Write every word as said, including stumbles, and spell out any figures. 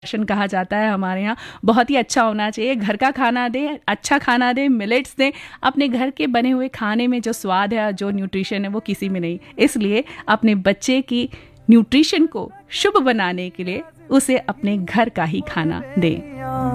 Ration कहा जाता है हमारे यहाँ, बहुत ही अच्छा होना चाहिए। घर का खाना दें, अच्छा खाना दें, मिलेट्स दें। अपने घर के बने हुए खाने में जो स्वाद है, जो न्यूट्रिशन है, वो किसी में नहीं। इसलिए अपने बच्चे की न्यूट्रिशन को शुभ बनाने के लिए उसे अपने घर का ही खाना दें।